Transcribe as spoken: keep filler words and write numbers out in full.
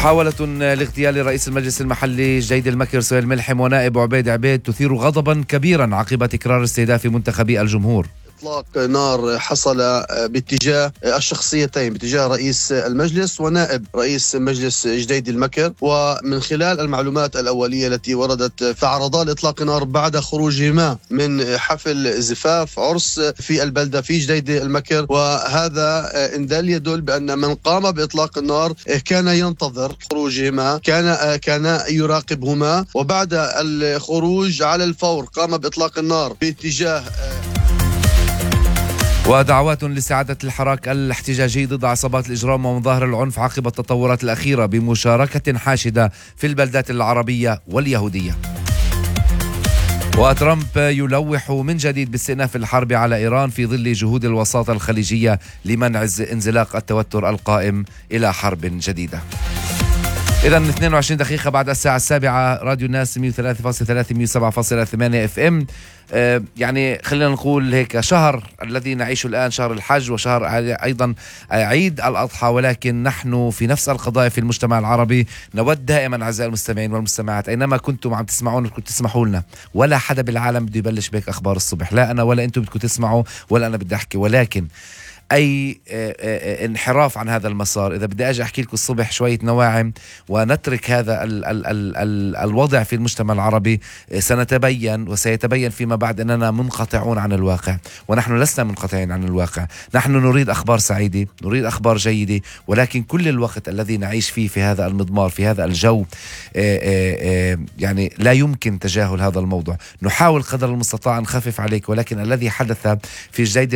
محاولة لاغتيال رئيس المجلس المحلي جديد المكر سهيل ملحم ونائب عبيد عبيد تثير غضبا كبيرا عقب تكرار استهداف منتخبي الجمهور. إطلاق نار حصل باتجاه الشخصيتين، باتجاه رئيس المجلس ونائب رئيس مجلس جديد المكر، ومن خلال المعلومات الأولية التي وردت فعرضا لإطلاق نار بعد خروجهما من حفل زفاف عرس في البلدة في جديد المكر، وهذا إن دل يدل بأن من قام بإطلاق النار كان ينتظر خروجهما، كان كان يراقبهما، وبعد الخروج على الفور قام بإطلاق النار باتجاه. ودعوات لاستعادة الحراك الاحتجاجي ضد عصابات الإجرام ومظاهر العنف عقب التطورات الأخيرة بمشاركة حاشدة في البلدات العربية واليهودية. وترامب يلوح من جديد باستئناف الحرب على إيران في ظل جهود الوساطة الخليجية لمنع انزلاق التوتر القائم إلى حرب جديدة. إذا اثنين وعشرين دقيقة بعد الساعة السابعة، راديو الناس مية وثلاثة فاصلة ثلاثة مية وسبعة فاصلة ثمانية اف ام. آه يعني خلينا نقول هيك، شهر الذي نعيشه الآن شهر الحج وشهر أيضا عيد الأضحى، ولكن نحن في نفس القضايا في المجتمع العربي. نود دائما أعزائي المستمعين والمستمعات أينما كنتم عم تسمعون كنتم تسمحوا لنا، ولا حدا بالعالم بده يبلش بهيك أخبار الصبح، لا أنا ولا أنتم بدكم تسمعوا ولا أنا بدي أحكي، ولكن أي انحراف عن هذا المسار، إذا بدي أجي أحكي لكم الصبح شوية نواعم ونترك هذا ال ال ال ال الوضع في المجتمع العربي، سنتبين وسيتبين فيما بعد أننا منقطعون عن الواقع، ونحن لسنا منقطعين عن الواقع. نحن نريد أخبار سعيدة، نريد أخبار جيدة، ولكن كل الوقت الذي نعيش فيه في هذا المضمار، في هذا الجو، يعني لا يمكن تجاهل هذا الموضوع. نحاول قدر المستطاع نخفف عليك، ولكن الذي حدث في جديد